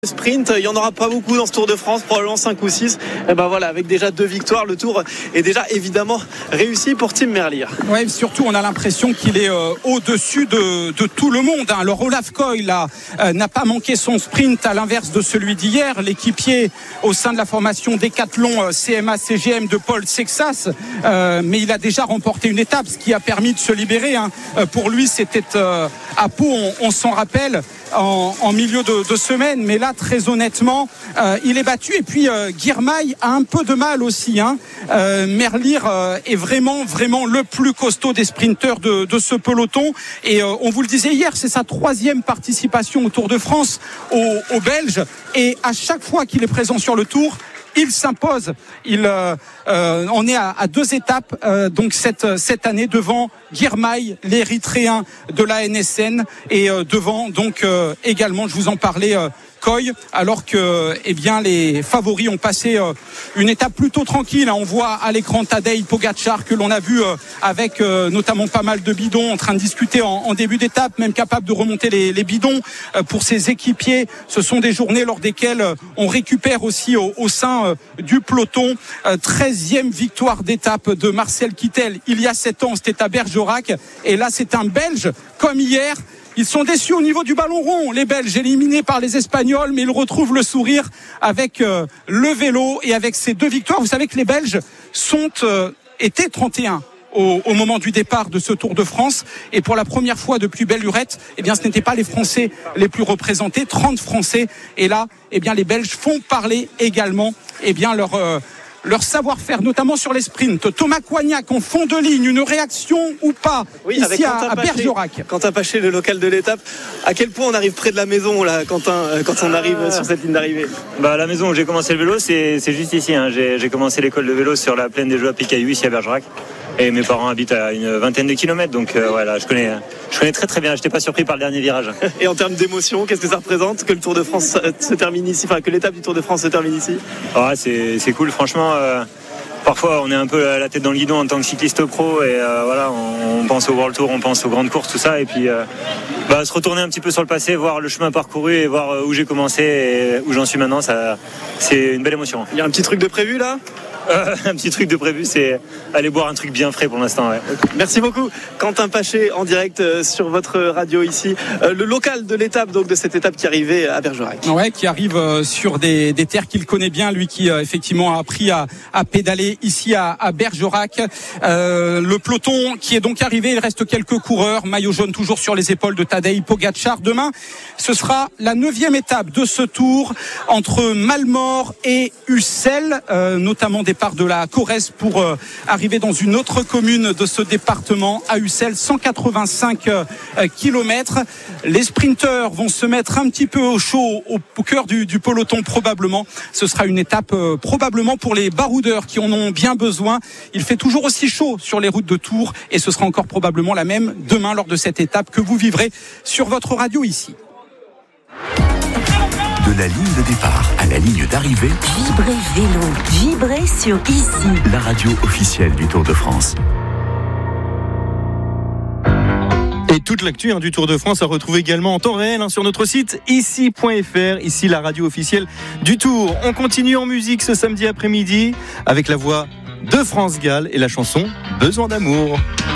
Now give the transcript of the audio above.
Sprint, il n'y en aura pas beaucoup dans ce Tour de France, probablement 5 ou 6. Et ben voilà, avec déjà 2 victoires, le Tour est déjà évidemment réussi pour Tim Merlier. Ouais, surtout on a l'impression qu'il est au-dessus de tout le monde. Alors Olaf Koy n'a pas manqué son sprint à l'inverse de celui d'hier. L'équipier au sein de la formation Décathlon CMA-CGM de Paul Sexas, mais il a déjà remporté une étape, ce qui a permis de se libérer. Pour lui, c'était à Pau, on s'en rappelle. En milieu de semaine, mais là très honnêtement il est battu. Et puis Girmay a un peu de mal aussi. Merlier est vraiment le plus costaud des sprinteurs de ce peloton, et on vous le disait hier, c'est sa 3e participation au Tour de France aux Belges, et à chaque fois qu'il est présent sur le Tour, il s'impose. On est à 2 étapes donc cette année devant Girmay, l'Érythréen de la NSN, et devant donc également, je vous en parlais, Koy, alors que les favoris ont passé une étape plutôt tranquille. On voit à l'écran Tadej Pogačar, que l'on a vu avec notamment pas mal de bidons, en train de discuter en début d'étape, même capable de remonter les bidons pour ses équipiers. Ce sont des journées lors desquelles on récupère aussi au sein du peloton. 13e victoire d'étape de Marcel Kittel il y a 7 ans, c'était à Bergerac, et là c'est un Belge comme hier. Ils sont déçus au niveau du ballon rond, les Belges, éliminés par les Espagnols, mais ils retrouvent le sourire avec le vélo et avec ces 2 victoires. Vous savez que les Belges étaient 31 au moment du départ de ce Tour de France, et pour la première fois depuis belle lurette, ce n'étaient pas les Français les plus représentés, 30 Français, et là, les Belges font parler également leur savoir-faire, notamment sur les sprints. Thomas Coignac en fond de ligne, une réaction ou pas ici à Bergerac. Quentin Paché, le local de l'étape. À quel point on arrive près de la maison là, Quentin, quand on arrive sur cette ligne d'arrivée? La maison où j'ai commencé le vélo, c'est juste ici. J'ai commencé l'école de vélo sur la plaine des Jeux à Picaillou, ici à Bergerac. Et mes parents habitent à une 20aine de kilomètres, donc voilà, je connais très bien. J'étais pas surpris par le dernier virage. Et en termes d'émotion, qu'est-ce que ça représente que le Tour de France se termine ici, que l'étape du Tour de France se termine ici? C'est cool, franchement. Parfois, on est un peu à la tête dans le guidon en tant que cycliste pro, et on pense au World Tour, on pense aux grandes courses, tout ça, et puis se retourner un petit peu sur le passé, voir le chemin parcouru et voir où j'ai commencé et où j'en suis maintenant, c'est une belle émotion. Il y a un petit truc de prévu là? Un petit truc de prévu, c'est aller boire un truc bien frais pour l'instant. Ouais. Merci beaucoup, Quentin Paché, en direct sur votre radio ici. Le local de l'étape, donc de cette étape qui arrivait à Bergerac. Ouais, qui arrive sur des terres qu'il connaît bien, lui qui effectivement a appris à pédaler ici à Bergerac. Le peloton qui est donc arrivé, il reste quelques coureurs, maillot jaune toujours sur les épaules de Tadej Pogačar. Demain, ce sera la 9e étape de ce Tour entre Malmort et Ussel, notamment départ de la Corrèze pour arriver dans une autre commune de ce département, à Ussel, 185 km. Les sprinteurs vont se mettre un petit peu au chaud au cœur du peloton probablement. Ce sera une étape probablement pour les baroudeurs qui en ont bien besoin. Il fait toujours aussi chaud sur les routes de Tours, et ce sera encore probablement la même demain lors de cette étape que vous vivrez sur votre radio ici. De la ligne de départ à la ligne d'arrivée, Vibrez Vélo, vibrez sur ici, la radio officielle du Tour de France. Et toute l'actu du Tour de France à retrouver également en temps réel sur notre site ici.fr, ici la radio officielle du Tour. On continue en musique ce samedi après-midi avec la voix de France Gall et la chanson Besoin d'amour.